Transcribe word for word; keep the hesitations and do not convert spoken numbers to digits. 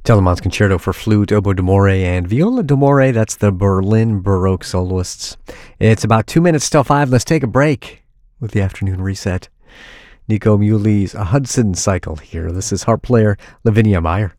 Telemann's Concerto for Flute, Oboe d'Amore, and Viola d'Amore. That's the Berlin Baroque soloists. It's about two minutes till five. Let's take a break with the afternoon reset. Nico Muley's Hudson Cycle here. This is harp player Lavinia Meyer.